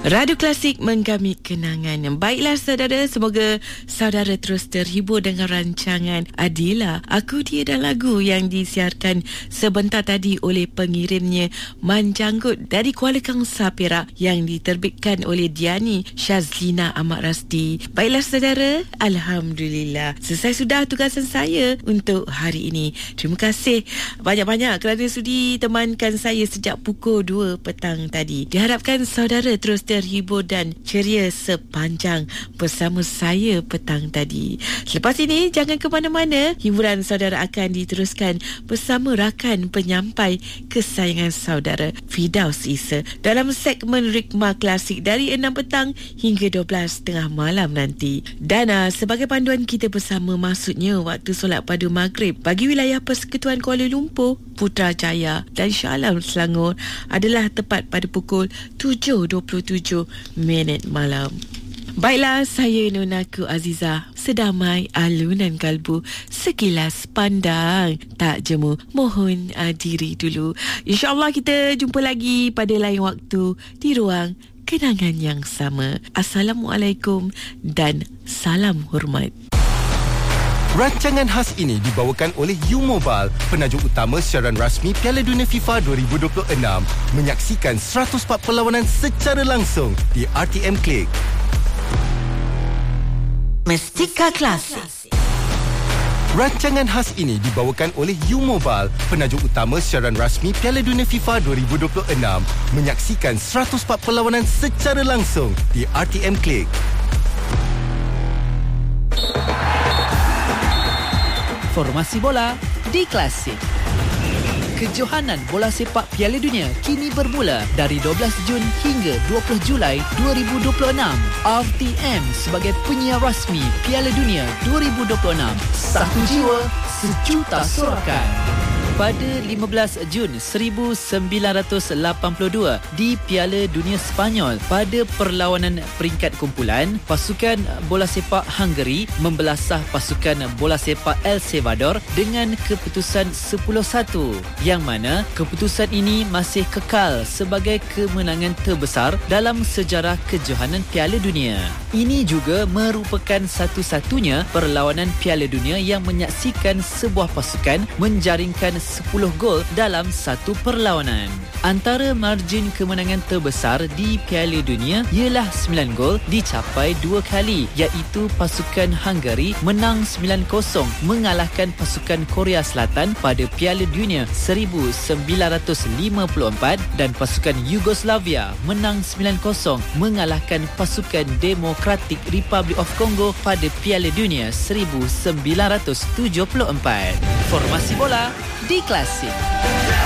Radu Klasik menggami kenangan. Baiklah saudara, semoga saudara terus terhibur dengan rancangan Adila, Aku Dia dan lagu yang disiarkan sebentar tadi oleh pengirimnya Man Janggut dari Kuala Kangsar, Perak, yang diterbitkan oleh Diani Syazlina Ahmad Rasti. Baiklah saudara, Alhamdulillah selesai sudah tugasan saya untuk hari ini. Terima kasih banyak-banyak kerana sudi temankan saya sejak pukul 2 petang tadi. Diharapkan saudara terus terhibur dan ceria sepanjang bersama saya petang tadi. Selepas ini jangan ke mana-mana. Hiburan saudara akan diteruskan bersama rakan penyampai kesayangan saudara, Fidaus Isa, dalam segmen Rikmah Klasik dari 6 petang hingga 12.30 malam nanti. Dan sebagai panduan kita bersama, maksudnya waktu solat pada maghrib bagi wilayah Persekutuan Kuala Lumpur, Putrajaya dan Shah Alam Selangor adalah tepat pada pukul 7.27 malam. Baiklah, saya Nonaku Azizah, sedamai alunan kalbu, sekilas pandang tak jemu, mohon diri dulu. InsyaAllah kita jumpa lagi pada lain waktu di ruang kenangan yang sama. Assalamualaikum dan salam hormat. Rancangan khas ini dibawakan oleh U-Mobile, penajuk utama siaran rasmi Piala Dunia FIFA 2026. Menyaksikan 104 perlawanan secara langsung di RTM Klik. Mestika Klasik. Rancangan khas ini dibawakan oleh U-Mobile, penajuk utama siaran rasmi Piala Dunia FIFA 2026. Menyaksikan 104 perlawanan secara langsung di RTM Klik. Informasi bola di Klasik. Kejohanan bola sepak Piala Dunia kini bermula dari 12 Jun hingga 20 Julai 2026. RTM sebagai penyiar rasmi Piala Dunia 2026. Satu jiwa, sejuta sorakan. Pada 15 Jun 1982 di Piala Dunia Sepanyol, pada perlawanan peringkat kumpulan, pasukan bola sepak Hungary membelasah pasukan bola sepak El Salvador dengan keputusan 10-1, yang mana keputusan ini masih kekal sebagai kemenangan terbesar dalam sejarah kejohanan Piala Dunia. Ini juga merupakan satu-satunya perlawanan Piala Dunia yang menyaksikan sebuah pasukan menjaringkan 10 gol dalam satu perlawanan. Antara margin kemenangan terbesar di Piala Dunia ialah 9 gol dicapai 2 kali, iaitu pasukan Hungary menang 9-0 mengalahkan pasukan Korea Selatan pada Piala Dunia 1954 dan pasukan Yugoslavia menang 9-0 mengalahkan pasukan Democratic Republic of Congo pada Piala Dunia 1974. Formasi bola di Klasik.